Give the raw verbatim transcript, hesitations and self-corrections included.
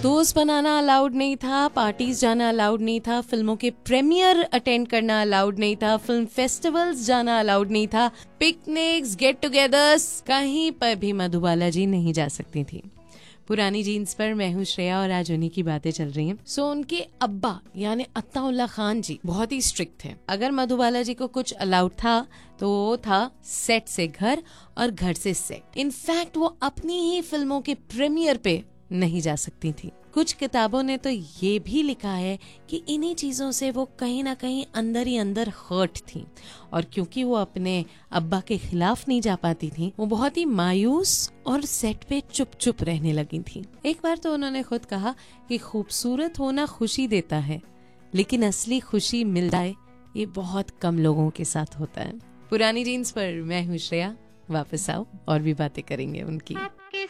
दोस्त बनाना अलाउड नहीं था, पार्टीज जाना अलाउड नहीं था, फिल्मों के प्रीमियर अटेंड करना अलाउड नहीं था, फिल्म फेस्टिवल्स जाना अलाउड नहीं था, पिकनिक्स, गेट टुगेदर्स, कहीं पर भी मधुबाला जी नहीं जा सकती थी। पुरानी जीन्स पर मैं हूँ श्रेया और आज उन्हीं की बातें चल रही हैं। सो उनके अब्बा यानी अत्ताउल्ला खान जी बहुत ही स्ट्रिक्ट थे। अगर मधुबाला जी को कुछ अलाउड था तो वो था सेट से घर और घर से सेट। इनफैक्ट वो अपनी ही फिल्मों के प्रीमियर पे नहीं जा सकती थी। कुछ किताबों ने तो ये भी लिखा है कि इन्हीं चीजों से वो कहीं ना कहीं अंदर ही अंदर हर्ट थी और क्योंकि वो अपने अब्बा के खिलाफ नहीं जा पाती थी, वो बहुत ही मायूस और सेट पे चुप चुप रहने लगी थी। एक बार तो उन्होंने खुद कहा कि खूबसूरत होना खुशी देता है, लेकिन असली खुशी मिल जाए ये बहुत कम लोगों के साथ होता है। पुरानी जीन्स पर मैं हूँ श्रेया, वापस आओ और भी बातें करेंगे उनकी।